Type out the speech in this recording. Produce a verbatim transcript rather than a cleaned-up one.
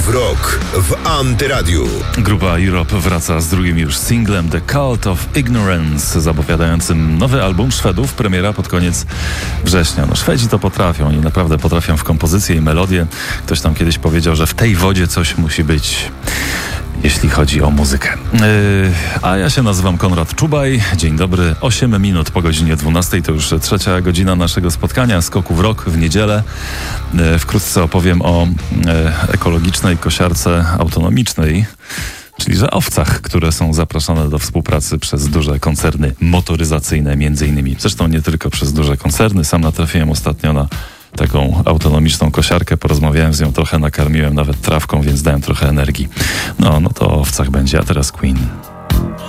Rock w Antyradiu. Grupa Europe wraca z drugim już singlem The Cult of Ignorance, zapowiadającym nowy album Szwedów, premiera pod koniec września. No, Szwedzi to potrafią, oni naprawdę potrafią w kompozycję i melodię. Ktoś tam kiedyś powiedział, że w tej wodzie coś musi być, jeśli chodzi o muzykę. Yy, a ja się nazywam Konrad Czubaj. Dzień dobry. osiem minut po godzinie dwunastej. To już trzecia godzina naszego spotkania. Skoku w rok w niedzielę. Yy, wkrótce opowiem o yy, ekologicznej kosiarce autonomicznej, czyli że owcach, które są zapraszane do współpracy przez duże koncerny motoryzacyjne między innymi. Zresztą nie tylko przez duże koncerny. Sam natrafiłem ostatnio na taką autonomiczną kosiarkę, porozmawiałem z nią trochę, nakarmiłem nawet trawką, więc dałem trochę energii. No, no to o owcach będzie, a teraz Queen.